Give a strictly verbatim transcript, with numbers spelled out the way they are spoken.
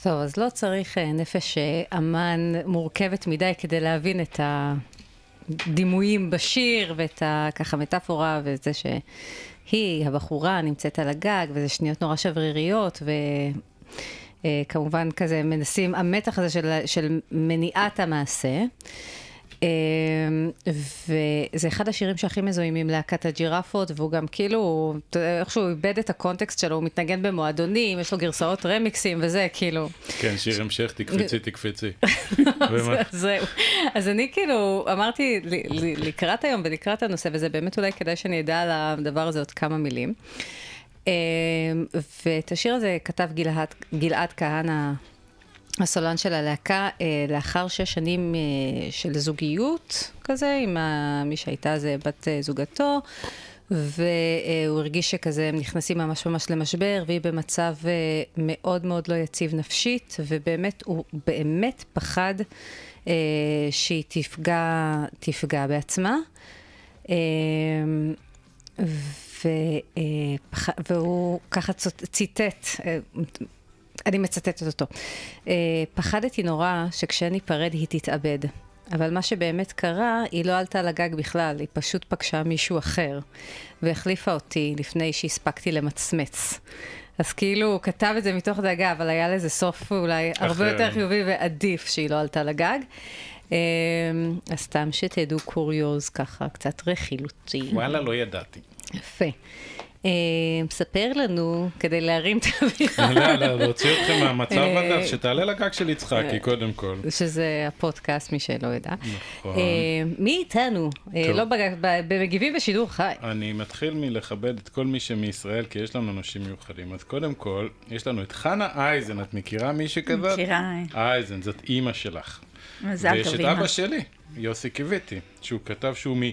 טוב, אז לא צריך נפש אמן מורכבת מדי כדי להבין את הדימויים בשיר ואת ככה מטאפורה וזה שהיא, הבחורה, נמצאת על הגג וזה שניות נורא שבריריות וכמובן כזה מנסים, המתח הזה של, של מניעת המעשה. וזה אחד השירים שהכי מזוהים עם להקת הג'ירפות, והוא גם כאילו, איכשהו איבד את הקונטקסט שלו, הוא מתנגן במועדונים, יש לו גרסאות רמיקסים וזה, כאילו. כן, שיר המשך, תקפצי, תקפצי. זהו. אז אני כאילו, אמרתי לקראת היום ולקראת הנושא, וזה באמת אולי כדאי שאני אדע על הדבר הזה עוד כמה מילים. ואת השיר הזה כתב גלעד כהנא, הסולן של הלהקה, לאחר שש שנים של זוגיות כזה, עם מי שהייתה זה בת זוגתו, והוא הרגיש שכזה הם נכנסים ממש ממש למשבר, והיא במצב מאוד מאוד לא יציב נפשית, ובאמת, הוא באמת פחד שהיא תפגע, תפגע בעצמה. והוא ככה ציטט, אני מצטטת אותו. פחדתי נורא שכשאני פרד היא תתאבד. אבל מה שבאמת קרה, היא לא עלתה לגג בכלל, היא פשוט פגשה מישהו אחר, והחליפה אותי לפני שהספקתי למצמץ. אז כאילו הוא כתב את זה מתוך דאגה, אבל היה לזה סוף אולי אחר. הרבה יותר חיובי ועדיף שהיא לא עלתה לגג. אז סתם שתדעו קוריוז ככה, קצת רכילותי. וואלה, לא ידעתי. יפה. מספר לנו, כדי להרים את האווירה. לא, לא, להוציא אתכם מהמצב הזה, שתעלה לגג של יצחקי, קודם כל. שזה הפודקאסט, מי שלא ידע. נכון. מי איתנו? לא במגיבים בשידור חי. אני מתחיל מלכבד את כל מי שמישראל, כי יש לנו אנשים מיוחדים. אז קודם כל, יש לנו את חנה אייזן. את מכירה מישהי כזאת? מכירה. אייזן, זאת אימא שלך. מזל טוב, ויש את אבא שלי, יוסי קיוויתי, שהוא כתב שהוא